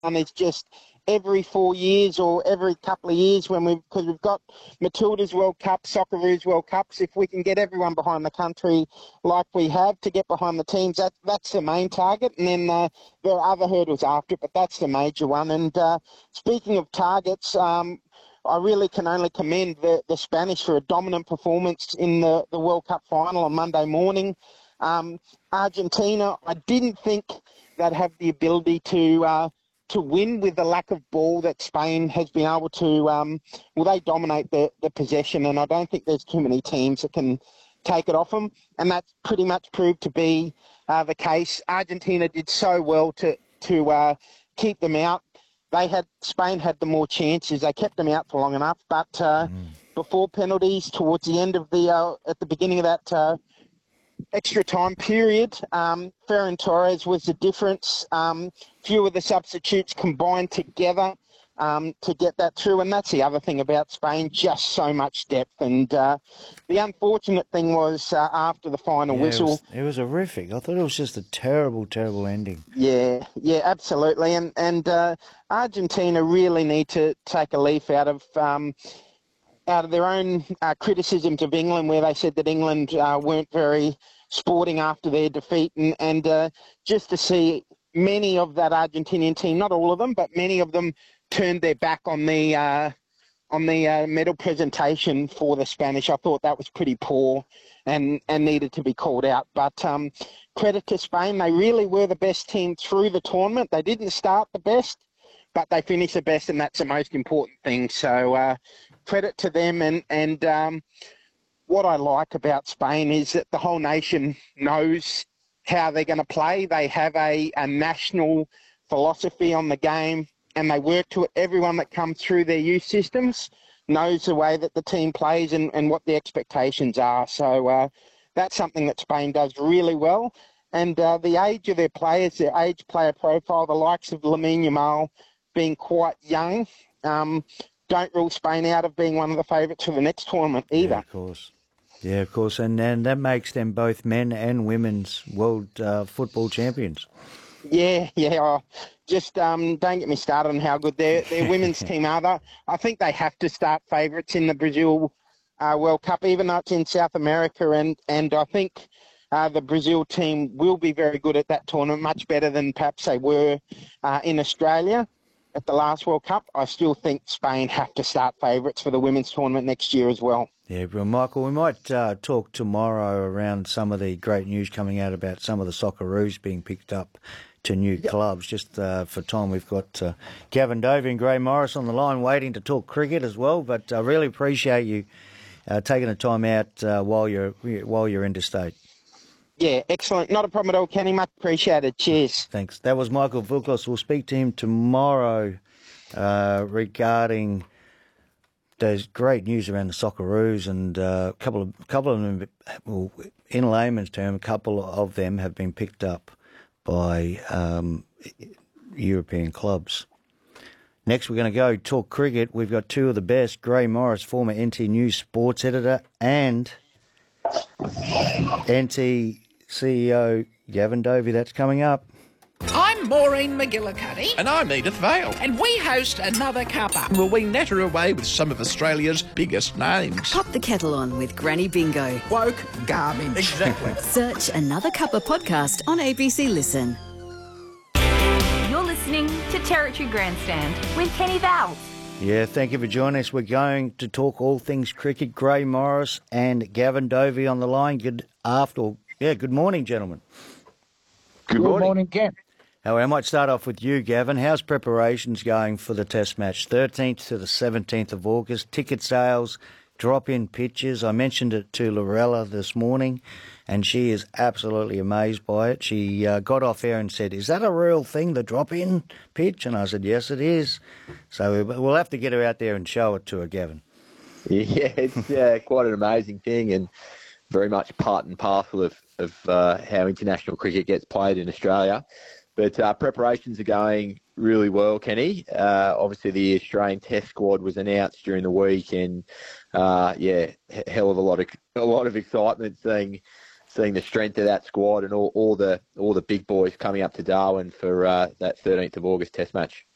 is just every 4 years or every couple of years because we've got Matilda's World Cup, Socceroos World Cups. If we can get everyone behind the country like we have to get behind the teams, that's the main target. And then there are other hurdles after it, but that's the major one. And speaking of targets, I really can only commend the Spanish for a dominant performance in the World Cup final on Monday morning. Argentina, I didn't think they'd have the ability to win with the lack of ball that Spain has been able to. They dominate the possession, and I don't think there's too many teams that can take it off them, and that's pretty much proved to be the case. Argentina did so well to keep them out. Spain had the more chances. They kept them out for long enough, but before penalties, towards the end of at the beginning of that extra time period, Ferran Torres was the difference. Few of the substitutes combined together to get that through, and that's the other thing about Spain, just so much depth. And the unfortunate thing was after the final whistle. It was horrific. I thought it was just a terrible, terrible ending. Yeah, absolutely. And Argentina really need to take a leaf out of their own criticisms of England, where they said that England weren't very sporting after their defeat, and just to see many of that Argentinian team, not all of them, but many of them turned their back on the medal presentation for the Spanish. I thought that was pretty poor and needed to be called out. But credit to Spain, they really were the best team through the tournament. They didn't start the best, but they finished the best, and that's the most important thing. So credit to them. And what I like about Spain is that the whole nation knows how they're going to play. They have a national philosophy on the game, and they work to it. Everyone that comes through their youth systems knows the way that the team plays and what the expectations are. So that's something that Spain does really well. And the age of their players, their age player profile, the likes of Lamine Yamal being quite young, don't rule Spain out of being one of the favourites for the next tournament either. Yeah, of course. And that makes them both men and women's world football champions. Yeah. Just don't get me started on how good their women's team are. I think they have to start favourites in the Brazil World Cup, even though it's in South America. And I think the Brazil team will be very good at that tournament, much better than perhaps they were in Australia at the last World Cup. I still think Spain have to start favourites for the women's tournament next year as well. Yeah, well, Michael, we might talk tomorrow around some of the great news coming out about some of the Socceroos being picked up to new clubs. Just for time, we've got Gavin Dovey and Gray Morris on the line waiting to talk cricket as well. But I really appreciate you taking the time out while you're interstate. Yeah, excellent. Not a problem at all, Kenny. Much appreciated. Cheers. Thanks. That was Michael Vuklos. We'll speak to him tomorrow regarding there's great news around the Socceroos, and a couple of them, well, in layman's term, a couple of them have been picked up by European clubs. Next, we're going to go talk cricket. We've got two of the best, Gray Morris, former NT News sports editor, and NT CEO Gavin Dovey. That's coming up. I'm Maureen McGillicuddy. And I'm Edith Vale. And we host Another Cuppa. Will we natter away with some of Australia's biggest names? Pop the kettle on with Granny Bingo. Woke garbage. Exactly. Search Another Cuppa podcast on ABC Listen. You're listening to Territory Grandstand with Kenny Vowles. Yeah, thank you for joining us. We're going to talk all things cricket. Gray Morris and Gavin Dovey on the line. Good morning, gentlemen. Good morning, Ken. I might start off with you, Gavin. How's preparations going for the Test match? 13th to the 17th of August. Ticket sales, drop-in pitches. I mentioned it to Lorella this morning, and she is absolutely amazed by it. She got off air and said, "Is that a real thing, the drop-in pitch?" And I said, "Yes, it is." So we'll have to get her out there and show it to her, Gavin. Yeah, it's quite an amazing thing, and very much part and parcel of how international cricket gets played in Australia. But preparations are going really well, Kenny. Obviously, the Australian Test squad was announced during the week, and hell of a lot of excitement seeing the strength of that squad and all the big boys coming up to Darwin for that 13th of August Test match.